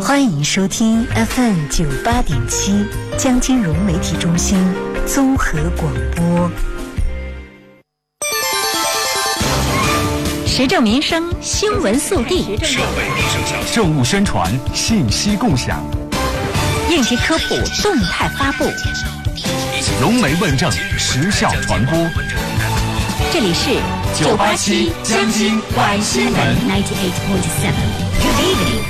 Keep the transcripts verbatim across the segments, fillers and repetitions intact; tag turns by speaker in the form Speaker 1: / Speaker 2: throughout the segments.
Speaker 1: 欢迎收听 F M 九八点七江金融媒体中心综合广播。
Speaker 2: 时政民生新闻速递，
Speaker 3: 社会民生消息，政务宣传信息共享，
Speaker 2: 应急科普动态发布，
Speaker 3: 融媒问政时效传播。
Speaker 2: 这里是
Speaker 3: 九八七江津晚新闻
Speaker 2: ninety-eight point seven。Good evening。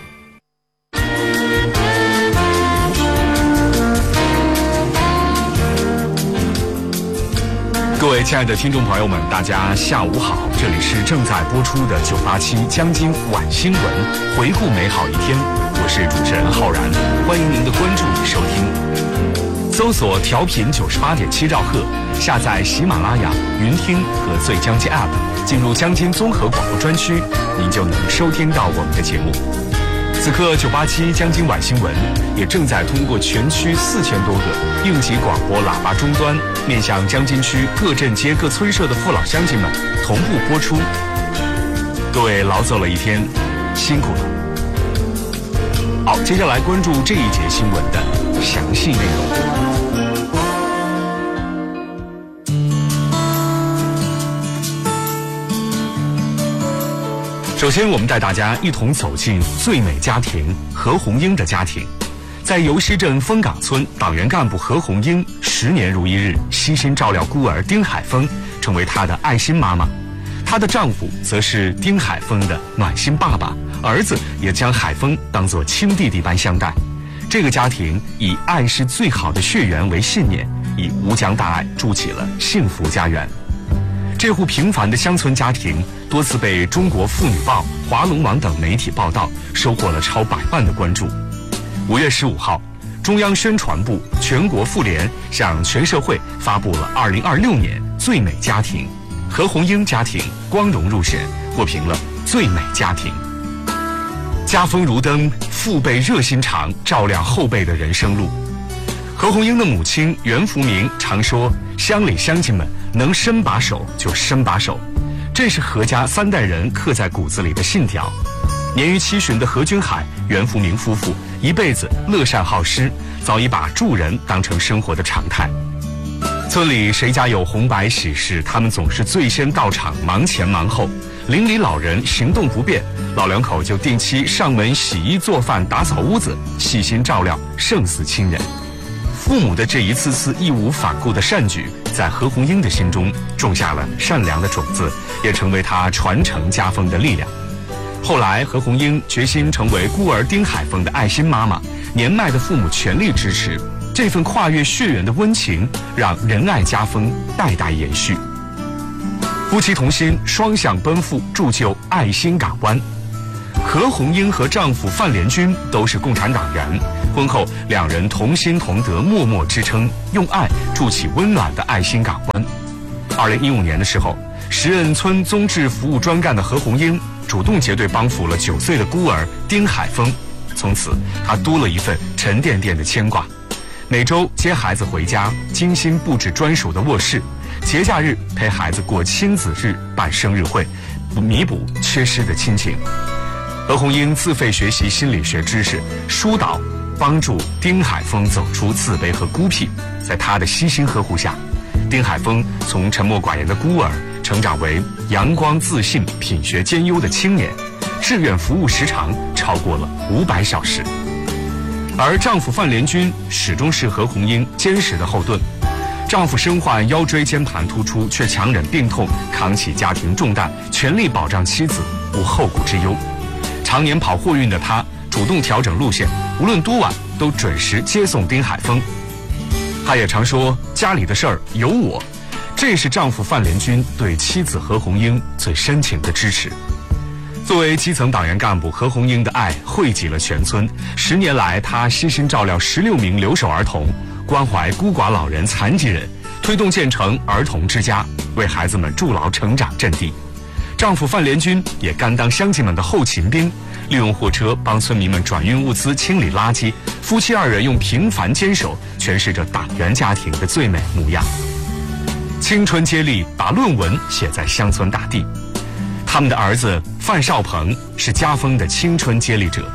Speaker 3: 各位亲爱的听众朋友们，大家下午好，这里是正在播出的九八七江津晚新闻，回顾美好一天，我是主持人浩然，欢迎您的关注与收听。搜索调频九十八点七兆赫，下载喜马拉雅、云听和最江津 App， 进入江津综合广播专区，您就能收听到我们的节目。此刻九八七江津晚新闻也正在通过全区四千多个应急广播喇叭终端，面向江津区各镇街各村社的父老乡亲们同步播出。各位劳作了一天，辛苦了。好，接下来关注这一节新闻的详细内容。首先，我们带大家一同走进最美家庭何红英的家庭。在游溪镇枫岗村，党员干部何红英十年如一日悉心照料孤儿丁海峰，成为她的爱心妈妈。她的丈夫则是丁海峰的暖心爸爸，儿子也将海峰当作亲弟弟般相待。这个家庭以爱是最好的血缘为信念，以无疆大爱筑起了幸福家园。这户平凡的乡村家庭多次被中国妇女报、华龙网等媒体报道，收获了超百万的关注。五月十五号，中央宣传部、全国妇联向全社会发布了二零二六年最美家庭，何红英家庭光荣入选，获评了最美家庭。家风如灯，父辈热心肠，照亮后辈的人生路。何红英的母亲袁福明常说，乡里乡亲们能伸把手就伸把手，这是何家三代人刻在骨子里的信条。年逾七旬的何君海、袁福明夫妇一辈子乐善好施，早已把助人当成生活的常态。村里谁家有红白喜事，他们总是最先到场，忙前忙后。邻里老人行动不便，老两口就定期上门洗衣做饭、打扫屋子，细心照料，胜似亲人。父母的这一次次义无反顾的善举，在何红英的心中种下了善良的种子，也成为她传承家风的力量。后来，何红英决心成为孤儿丁海峰的爱心妈妈，年迈的父母全力支持，这份跨越血缘的温情，让仁爱家风代代延续。夫妻同心，双向奔赴，铸就爱心港湾。何红英和丈夫范连军都是共产党员，婚后两人同心同德，默默支撑，用爱筑起温暖的爱心港湾。二零一五年的时候，时任村宗治服务专干的何红英主动结对帮扶了九岁的孤儿丁海峰，从此她多了一份沉甸甸的牵挂。每周接孩子回家，精心布置专属的卧室，节假日陪孩子过亲子日、办生日会，弥补缺失的亲情。何红英自费学习心理学知识，疏导帮助丁海峰走出自卑和孤僻。在她的悉心呵护下，丁海峰从沉默寡言的孤儿成长为阳光自信、品学兼优的青年，志愿服务时长超过了五百小时。而丈夫范连军始终是何红英坚实的后盾。丈夫身患腰椎间盘突出，却强忍病痛，扛起家庭重担，全力保障妻子，无后顾之忧。常年跑货运的他主动调整路线，无论多晚都准时接送丁海峰。他也常说，家里的事儿有我，这是丈夫范连军对妻子何红英最深情的支持。作为基层党员干部，何红英的爱惠及了全村。十年来，她悉心照料十六名留守儿童，关怀孤寡老人、残疾人，推动建成儿童之家，为孩子们筑牢成长阵地。丈夫范连军也甘当乡亲们的后勤兵，利用货车帮村民们转运物资、清理垃圾。夫妻二人用平凡坚守，诠释着党员家庭的最美模样。青春接力，把论文写在乡村大地。他们的儿子范少鹏是家风的青春接力者，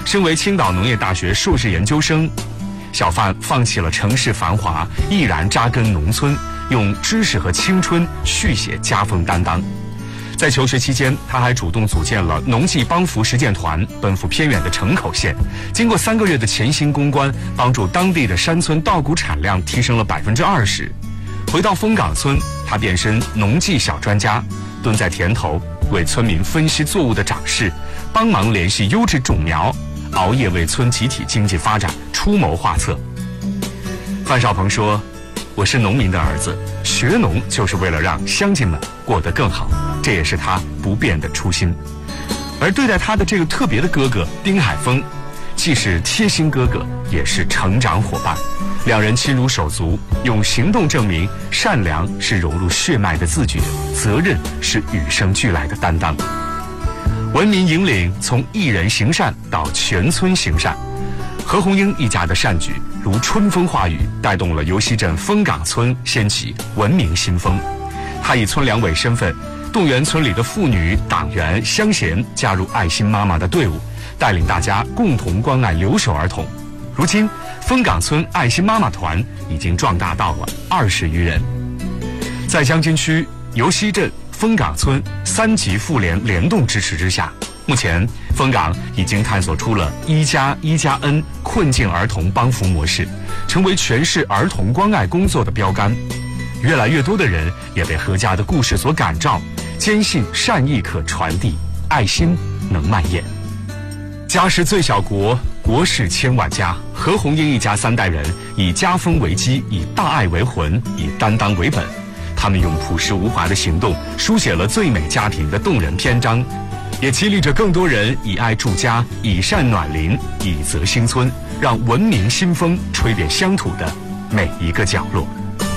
Speaker 3: 身为青岛农业大学硕士研究生，小范放弃了城市繁华，毅然扎根农村，用知识和青春续写家风担当。在求学期间，他还主动组建了农技帮扶实践团，奔赴偏远的城口县。经过三个月的潜心攻关，帮助当地的山村稻谷产量提升了百分之二十。回到枫岗村，他变身农技小专家，蹲在田头为村民分析作物的长势，帮忙联系优质种苗，熬夜为村集体经济发展出谋划策。范少鹏说：“我是农民的儿子，学农就是为了让乡亲们过得更好。”这也是他不变的初心。而对待他的这个特别的哥哥丁海峰，既是贴心哥哥，也是成长伙伴。两人亲如手足，用行动证明善良是融入血脉的自觉，责任是与生俱来的担当。文明引领从一人行善到全村行善，何红英一家的善举如春风化雨，带动了尤溪镇枫岗村掀起文明新风。他以村两委身份，动员村里的妇女、党员、乡贤加入爱心妈妈的队伍，带领大家共同关爱留守儿童。如今，枫岗村爱心妈妈团已经壮大到了二十余人。在江津区尤溪镇、枫岗村三级妇联联动支持之下，目前枫岗已经探索出了一加一加 N 困境儿童帮扶模式，成为全市儿童关爱工作的标杆。越来越多的人也被何家的故事所感召，坚信善意可传递，爱心能蔓延。家是最小国，国是千万家。何红英一家三代人以家风为基，以大爱为魂，以担当为本。他们用朴实无华的行动，书写了最美家庭的动人篇章，也激励着更多人以爱筑家，以善暖邻，以泽兴村，让文明新风吹遍乡土的每一个角落。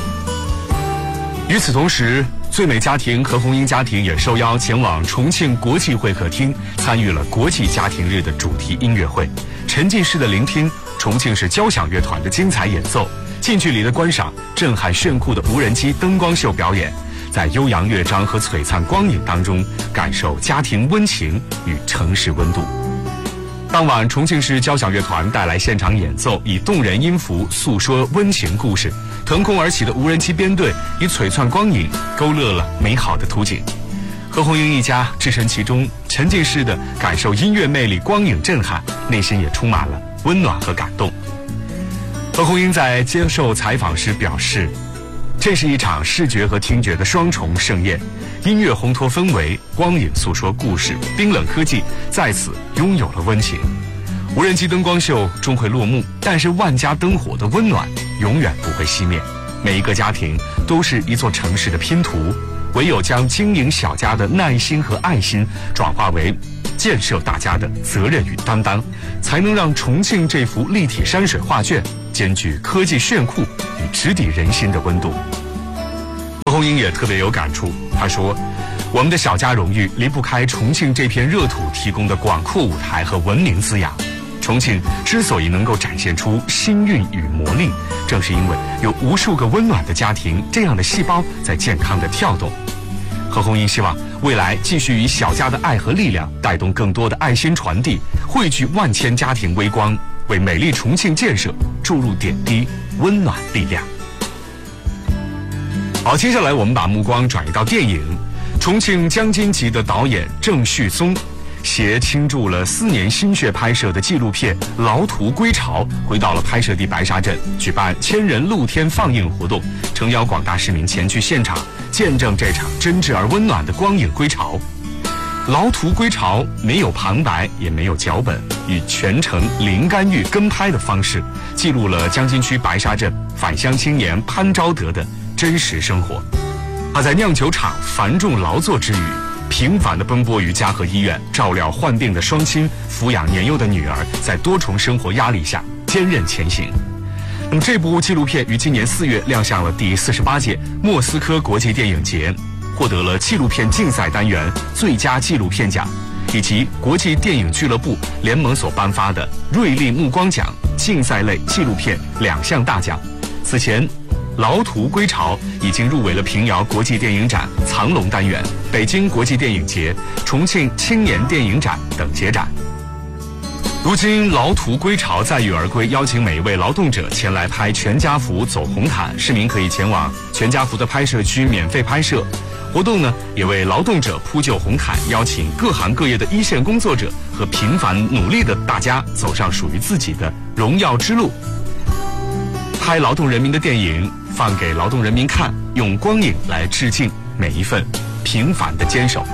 Speaker 3: 与此同时，最美家庭何红英家庭也受邀前往重庆国际会客厅，参与了国际家庭日的主题音乐会，沉浸式的聆听重庆市交响乐团的精彩演奏，近距离的观赏震撼炫酷的无人机灯光秀表演，在悠扬乐章和璀璨光影当中，感受家庭温情与城市温度。当晚，重庆市交响乐团带来现场演奏，以动人音符诉说温情故事。腾空而起的无人机编队以璀璨光影勾勒了美好的图景。何红英一家置身其中，沉浸式的感受音乐魅力、光影震撼，内心也充满了温暖和感动。何红英在接受采访时表示，这是一场视觉和听觉的双重盛宴，音乐烘托氛围，光影诉说故事，冰冷科技在此拥有了温情。无人机灯光秀终会落幕，但是万家灯火的温暖永远不会熄灭。每一个家庭都是一座城市的拼图，唯有将经营小家的耐心和爱心转化为建设大家的责任与担当，才能让重庆这幅立体山水画卷兼具科技炫酷与直抵人心的温度。何红英也特别有感触，她说，我们的小家荣誉离不开重庆这片热土提供的广阔舞台和文明滋养。重庆之所以能够展现出新韵与魔力，正是因为有无数个温暖的家庭，这样的细胞在健康的跳动。何红英希望未来继续以小家的爱和力量，带动更多的爱心传递，汇聚万千家庭微光，为美丽重庆建设注入点滴温暖力量。好，接下来我们把目光转移到电影。重庆江津籍的导演郑旭松携倾注了四年心血拍摄的纪录片《劳图归巢》，回到了拍摄地白沙镇，举办千人露天放映活动，诚邀广大市民前去现场，见证这场真挚而温暖的光影归巢。《劳图归巢》没有旁白，也没有脚本，以全程零干预跟拍的方式，记录了江津区白沙镇返乡青年潘昭德的真实生活。他在酿酒厂繁重劳作之余，频繁地奔波于家和医院，照料患病的双亲，抚养年幼的女儿，在多重生活压力下坚韧前行。那么这部纪录片于今年四月亮相了第四十八届莫斯科国际电影节，获得了纪录片竞赛单元最佳纪录片奖，以及国际电影俱乐部联盟所颁发的瑞丽目光奖竞赛类纪录片两项大奖。此前劳图归巢已经入围了平遥国际电影展藏龙单元、北京国际电影节、重庆青年电影展等节展。 如今劳图归巢，载誉而归，邀请每一位劳动者前来拍全家福走红毯，市民可以前往全家福的拍摄区免费拍摄。活动呢，也为劳动者铺就红毯，邀请各行各业的一线工作者和平凡努力的大家走上属于自己的荣耀之路。拍劳动人民的电影，放给劳动人民看，用光影来致敬每一份平凡的坚守。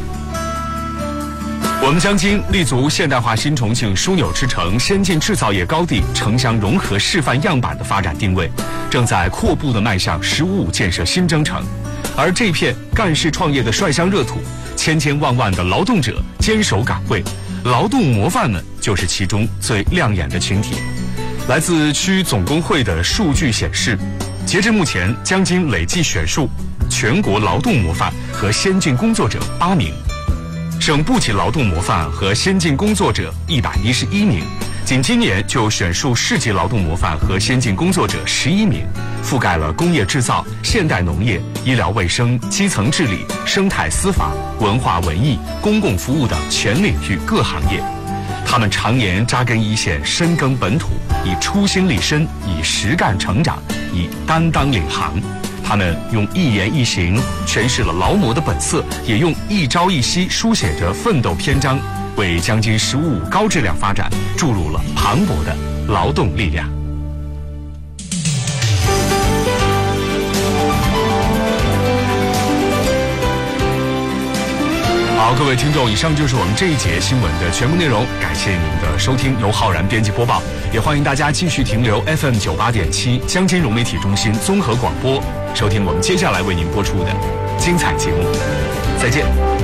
Speaker 3: 我们江津立足现代化新重庆枢纽之城、先进制造业高地、城乡融合示范样板的发展定位，正在阔步地迈向“十五五”建设新征程。而这片干事创业的率乡热土，千千万万的劳动者坚守岗位，劳动模范们就是其中最亮眼的群体。来自区总工会的数据显示，截至目前，江津累计选述全国劳动模范和先进工作者八名，省部级劳动模范和先进工作者一百一十一名，仅今年就选述市级劳动模范和先进工作者十一名，覆盖了工业制造、现代农业、医疗卫生、基层治理、生态司法、文化文艺、公共服务等全领域各行业。他们常年扎根一线，深耕本土，以初心立身，以实干成长，以担当领航。他们用一言一行诠释了劳模的本色，也用一朝一夕书写着奋斗篇章，为江津“十五五”高质量发展注入了磅礴的劳动力量。好，各位听众，以上就是我们这一节新闻的全部内容，感谢您的收听，由浩然编辑播报，也欢迎大家继续停留 F M 九八点七江津融媒体中心综合广播，收听我们接下来为您播出的精彩节目。再见。